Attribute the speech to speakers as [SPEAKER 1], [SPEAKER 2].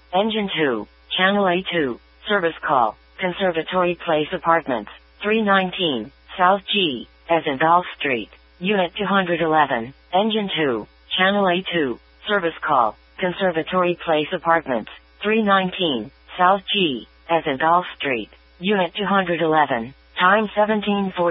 [SPEAKER 1] Engine 2, Channel A2, service call, Conservatory Place Apartments, 319, South G, as in Golf Street, Unit 211, Engine 2, Channel A2, service call, Conservatory Place Apartments, 319, South G, as in Golf Street, Unit 211, time 17:40.